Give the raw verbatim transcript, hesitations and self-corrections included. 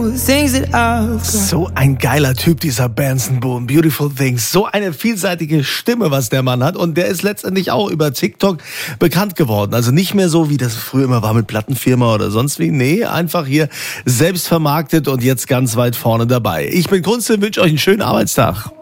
So ein geiler Typ, dieser Benson Boone. Beautiful Things. So eine vielseitige Stimme, was der Mann hat. Und der ist letztendlich auch über TikTok bekannt geworden. Also nicht mehr so, wie das früher immer war mit Plattenfirma oder sonst wie. Nee, einfach hier selbst vermarktet und jetzt ganz weit vorne dabei. Ich bin Kunze, wünsche euch einen schönen Arbeitstag.